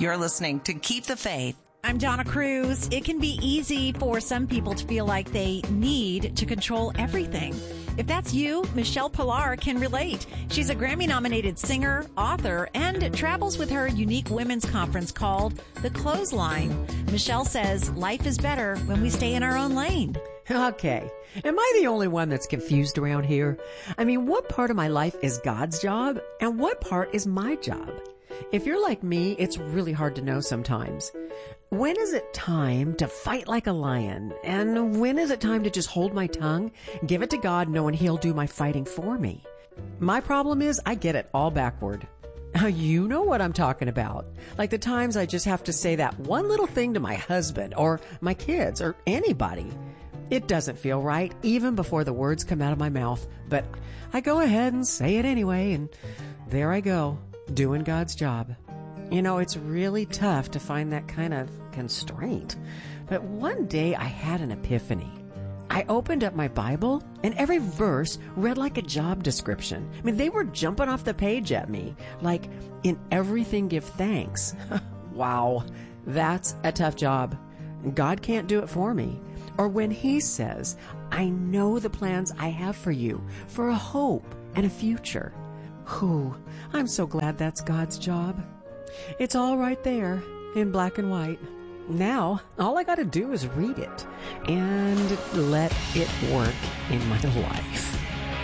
You're listening to Keep the Faith. I'm Donna Cruz. It can be easy for some people to feel like they need to control everything. If that's you, Michelle Pilar can relate. She's a Grammy-nominated singer, author, and travels with her unique women's conference called The Clothesline. Michelle says life is better when we stay in our own lane. Okay. Am I the only one that's confused around here? I mean, what part of my life is God's job and what part is my job? If you're like me, it's really hard to know sometimes. When is it time to fight like a lion? And when is it time to just hold my tongue, give it to God, knowing He'll do my fighting for me? My problem is I get it all backward. You know what I'm talking about. Like the times I just have to say that one little thing to my husband or my kids or anybody. It doesn't feel right even before the words come out of my mouth, but I go ahead and say it anyway, and there I go, doing God's job. You know, it's really tough to find that kind of constraint. But one day I had an epiphany. I opened up my Bible and every verse read like a job description. I mean, they were jumping off the page at me, like, in everything give thanks. Wow, that's a tough job. God can't do it for me. Or when He says, I know the plans I have for you, for a hope and a future. Whew, I'm so glad that's God's job. It's all right there in black and white. Now, all I got to do is read it and let it work in my life.